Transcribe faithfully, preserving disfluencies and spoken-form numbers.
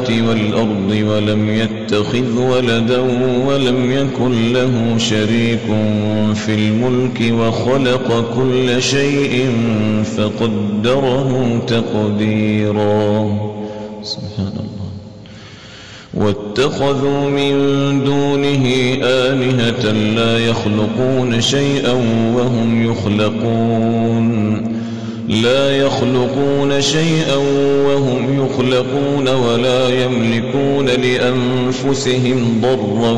السماوات والأرض ولم يتخذ ولدا ولم يكن له شريك في الملك وخلق كل شيء فقدره تقديرا. سبحان الله. واتخذوا من دونه آلهة لا يخلقون شيئا وهم يخلقون لا يخلقون شيئا وهم يخلقون ولا يملكون لأنفسهم ضرا